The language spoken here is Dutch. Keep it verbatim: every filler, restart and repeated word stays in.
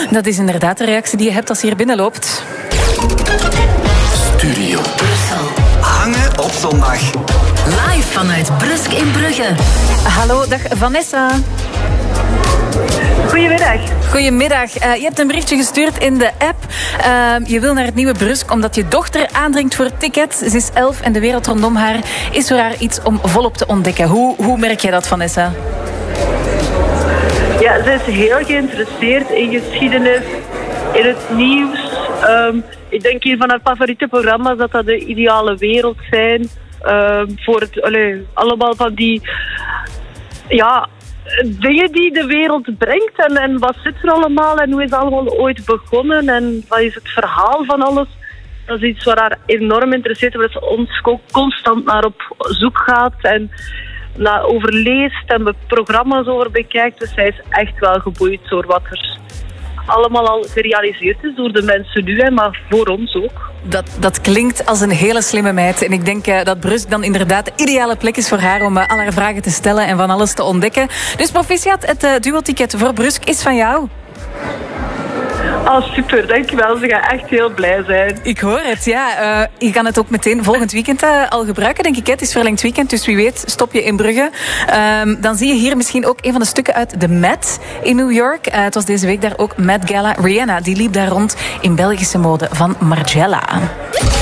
Dat is inderdaad de reactie die je hebt als je hier binnenloopt. Studio Brussel. Hangen op zondag. Live vanuit Brusk in Brugge. Hallo, dag Vanessa. Goedemiddag. Goedemiddag. Uh, je hebt een berichtje gestuurd in de app. Uh, je wil naar het nieuwe Brusk omdat je dochter aandringt voor tickets. Ze is elf en de wereld rondom haar is voor haar iets om volop te ontdekken. Hoe, hoe merk jij dat, Vanessa? Ja, ze is heel geïnteresseerd in geschiedenis, in het nieuws. Um, ik denk een van haar favoriete programma's dat dat de ideale wereld zijn. Um, voor het, allee, allemaal van die... Ja... dingen die de wereld brengt en, en wat zit er allemaal en hoe is het allemaal ooit begonnen en wat is het verhaal van alles. Dat is iets waar haar enorm interesseert, waar ze ons constant naar op zoek gaat en naar overleest en we programma's over bekijkt. Dus zij is echt wel geboeid door wat er allemaal al gerealiseerd is door de mensen nu, hè, maar voor ons ook. Dat, dat klinkt als een hele slimme meid. En ik denk uh, dat Brusk dan inderdaad de ideale plek is voor haar om uh, al haar vragen te stellen en van alles te ontdekken. Dus proficiat, het uh, duo-ticket voor Brusk is van jou. Oh, super, dankjewel. Ze gaan echt heel blij zijn. Ik hoor het, ja. Uh, je kan het ook meteen volgend weekend uh, al gebruiken, denk ik. Het is verlengd weekend, dus wie weet stop je in Brugge. Um, dan zie je hier misschien ook een van de stukken uit de Met in New York. Uh, het was deze week daar ook Met Gala. Rihanna, die liep daar rond in Belgische mode van Margiela.